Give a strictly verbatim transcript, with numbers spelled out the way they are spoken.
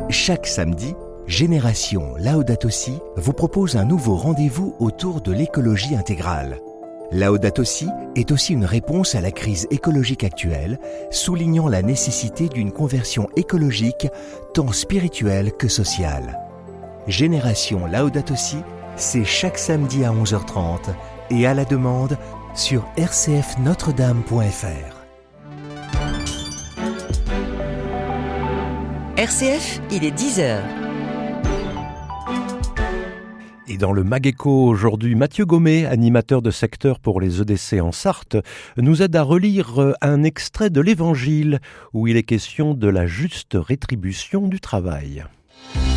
Chaque samedi, Génération Laudato Si vous propose un nouveau rendez-vous autour de l'écologie intégrale. Laudato Si est aussi une réponse à la crise écologique actuelle, soulignant la nécessité d'une conversion écologique tant spirituelle que sociale. Génération Laudato Si, c'est chaque samedi à onze heures trente et à la demande sur r c f notre dame point f r. R C F, il est dix heures. Et dans le Mag-Écho aujourd'hui, Mathieu Gommet, animateur de secteur pour les E D C en Sarthe, nous aide à relire un extrait de l'Évangile où il est question de la juste rétribution du travail.